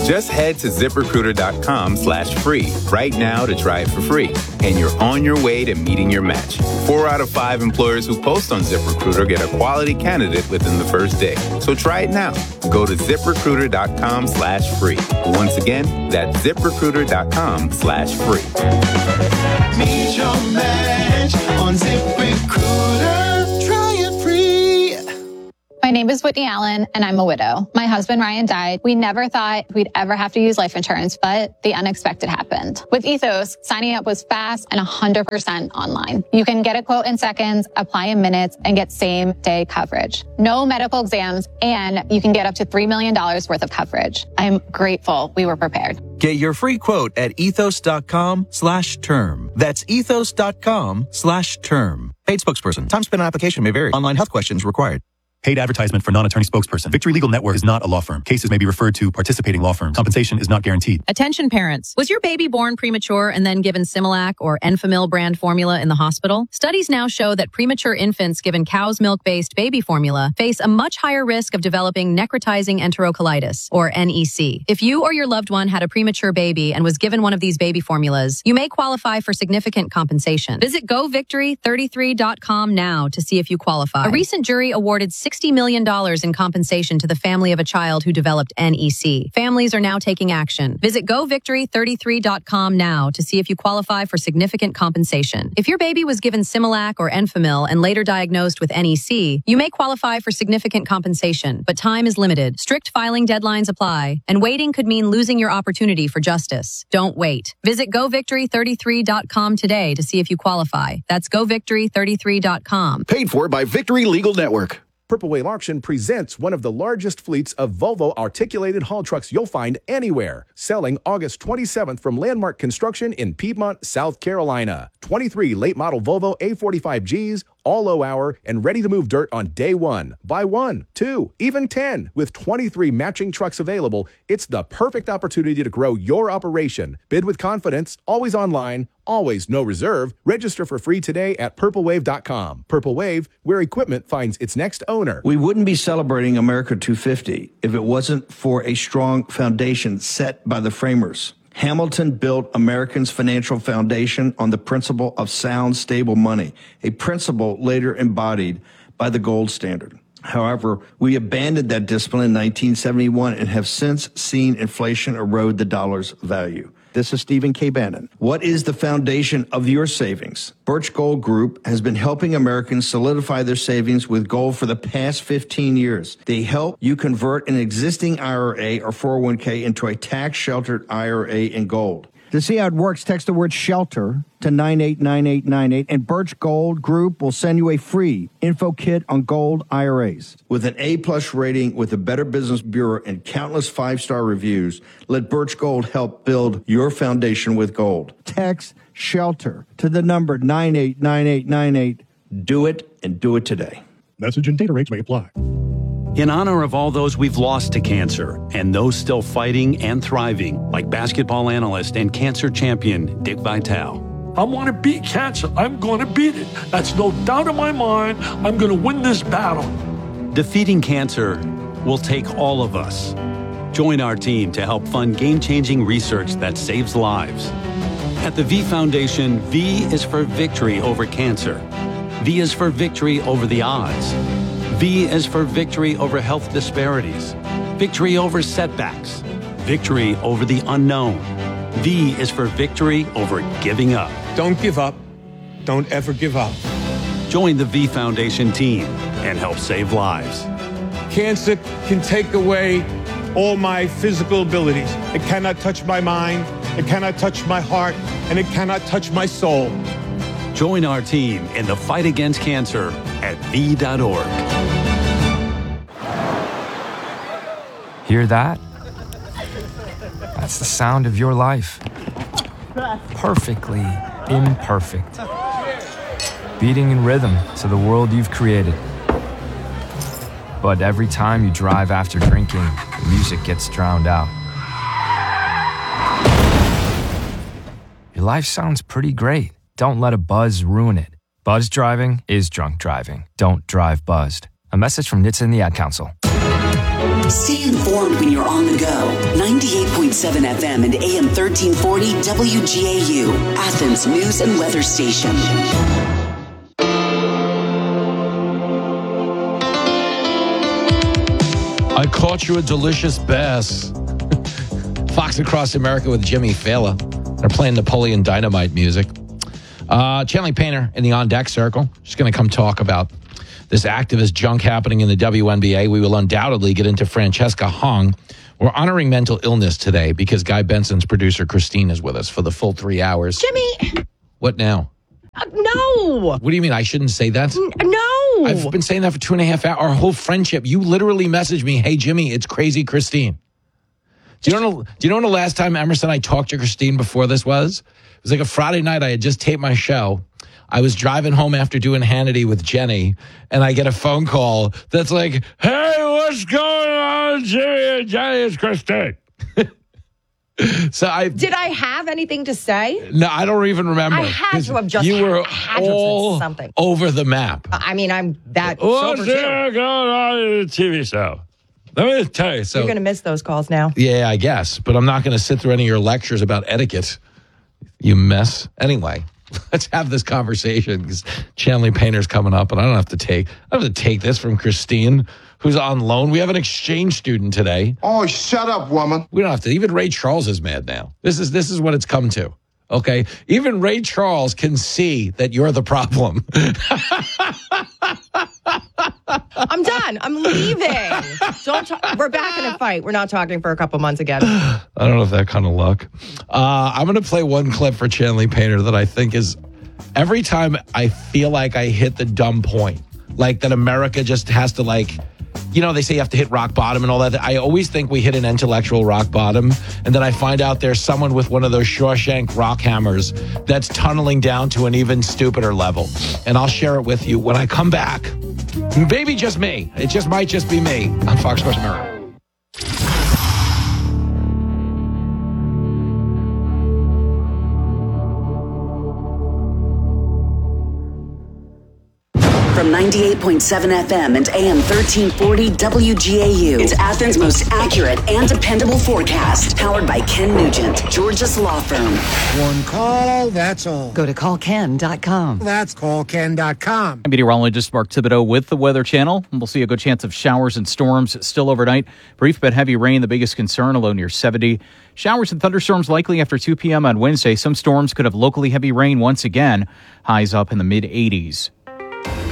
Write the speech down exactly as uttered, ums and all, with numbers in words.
Just head to ZipRecruiter.com slash free right now to try it for free. And you're on your way to meeting your match. Four out of five employers who post on ZipRecruiter get a quality candidate within the first day. So try it now. Go to ZipRecruiter.com slash free. Once again, that's ZipRecruiter.com slash free. Meet your match on ZipRecruiter. Try it free. My name is Whitney Allen, and I'm a widow. My husband, Ryan, died. We never thought we'd ever have to use life insurance, but the unexpected happened. With Ethos, signing up was fast and one hundred percent online. You can get a quote in seconds, apply in minutes, and get same-day coverage. No medical exams, and you can get up to three million dollars worth of coverage. I'm grateful we were prepared. Get your free quote at ethos.com slash term. That's ethos.com slash term. Paid spokesperson. Time spent on application may vary. Online health questions required. Paid advertisement for non-attorney spokesperson. Victory Legal Network is not a law firm. Cases may be referred to participating law firms. Compensation is not guaranteed. Attention parents. Was your baby born premature and then given Similac or Enfamil brand formula in the hospital? Studies now show that premature infants given cow's milk-based baby formula face a much higher risk of developing necrotizing enterocolitis, or N E C. If you or your loved one had a premature baby and was given one of these baby formulas, you may qualify for significant compensation. Visit go victory thirty-three dot com now to see if you qualify. A recent jury awarded sixty million dollars in compensation to the family of a child who developed N E C. Families are now taking action. Visit go victory thirty-three dot com now to see if you qualify for significant compensation. If your baby was given Similac or Enfamil and later diagnosed with N E C, you may qualify for significant compensation, but time is limited. Strict filing deadlines apply, and waiting could mean losing your opportunity for justice. Don't wait. Visit go victory thirty-three dot com today to see if you qualify. That's go victory thirty-three dot com. Paid for by Victory Legal Network. Purple Wave Auction presents one of the largest fleets of Volvo articulated haul trucks you'll find anywhere. Selling August twenty-seventh from Landmark Construction in Piedmont, South Carolina. twenty-three late model Volvo A forty-five Gs, all low hour, and ready to move dirt on day one. Buy one, two, even ten. With twenty-three matching trucks available, it's the perfect opportunity to grow your operation. Bid with confidence, always online, always no reserve. Register for free today at purple wave dot com. Purple Wave, where equipment finds its next owner. We wouldn't be celebrating America two fifty if it wasn't for a strong foundation set by the framers. Hamilton built Americans' financial foundation on the principle of sound, stable money, a principle later embodied by the gold standard. However, we abandoned that discipline in nineteen seventy-one and have since seen inflation erode the dollar's value. This is Stephen K. Bannon. What is the foundation of your savings? Birch Gold Group has been helping Americans solidify their savings with gold for the past fifteen years. They help you convert an existing I R A or four oh one k into a tax-sheltered I R A in gold. To see how it works, text the word SHELTER to nine eight nine eight nine eight, and Birch Gold Group will send you a free info kit on gold I R As. With an A-plus rating with the Better Business Bureau and countless five-star reviews, let Birch Gold help build your foundation with gold. Text SHELTER to the number nine eight nine eight nine eight. Do it, and do it today. Message and data rates may apply. In honor of all those we've lost to cancer and those still fighting and thriving, like basketball analyst and cancer champion Dick Vitale. I want to beat cancer. I'm going to beat it. That's no doubt in my mind. I'm going to win this battle. Defeating cancer will take all of us. Join our team to help fund game-changing research that saves lives. At the V Foundation, V is for victory over cancer. V is for victory over the odds. V is for victory over health disparities, victory over setbacks, victory over the unknown. V is for victory over giving up. Don't give up. Don't ever give up. Join the V Foundation team and help save lives. Cancer can take away all my physical abilities. It cannot touch my mind, it cannot touch my heart, and it cannot touch my soul. Join our team in the fight against cancer at V dot org. Hear that? That's the sound of your life. Perfectly imperfect. Beating in rhythm to the world you've created. But every time you drive after drinking, the music gets drowned out. Your life sounds pretty great. Don't let a buzz ruin it. Buzz driving is drunk driving. Don't drive buzzed. A message from N H T S A and the Ad Council. Stay informed when you're on the go. ninety-eight point seven F M and A M thirteen forty W G A U, Athens News and Weather Station. I caught you a delicious bass. Fox Across America with Jimmy Fallon. They're playing Napoleon Dynamite music. Uh, Chanley Painter in the On Deck Circle. She's going to come talk about this activist junk happening in the W N B A. We will undoubtedly get into Francesca Hong. We're honoring mental illness today because Guy Benson's producer, Christine, is with us for the full three hours. Jimmy! What now? Uh, no! What do you mean I shouldn't say that? N- no! I've been saying that for two and a half hours. Our whole friendship. You literally messaged me, hey, Jimmy, it's crazy Christine. Do you know, do you know when the last time, Emerson, I talked to Christine before this was? It was like a Friday night. I had just taped my show. I was driving home after doing Hannity with Jenny, and I get a phone call that's like, hey, what's going on, Jimmy and Jenny? It's Christine. So I Did I have anything to say? No, I don't even remember. I had to have just you were had to have all said something. over the map. I mean, I'm that What's sober, too. going on in the T V show? Let me tell you. So, You're going to miss those calls now. yeah, I guess. But I'm not going to sit through any of your lectures about etiquette, you mess. Anyway, let's have this conversation because Chanley Painter's coming up, and I don't have to take I don't have to take this from Christine, who's on loan. We have an exchange student today. Oh, shut up, woman. We don't have to. Even Ray Charles is mad now. This is this is what it's come to. Okay? Even Ray Charles can see that you're the problem. I'm done. I'm leaving. Don't. Talk. We're back in a fight. We're not talking for a couple months again. I don't know if that kind of luck. Uh, I'm going to play one clip for Chanley Painter that I think is every time I feel like I hit the dumb point, like that America just has to like, you know, they say you have to hit rock bottom and all that. I always think we hit an intellectual rock bottom, and then I find out there's someone with one of those Shawshank rock hammers that's tunneling down to an even stupider level. And I'll share it with you when I come back. Maybe just me. It just might just be me on Fox Sports America. From ninety-eight point seven F M and A M thirteen forty W G A U. It's Athens' most accurate and dependable forecast. Powered by Ken Nugent, Georgia's law firm. One call, that's all. Go to call ken dot com. That's call ken dot com. I'm meteorologist Mark Thibodeau with the Weather Channel. We'll see a good chance of showers and storms still overnight. Brief but heavy rain, the biggest concern, a low near seventy. Showers and thunderstorms likely after two p.m. on Wednesday. Some storms could have locally heavy rain once again. Highs up in the mid eighties.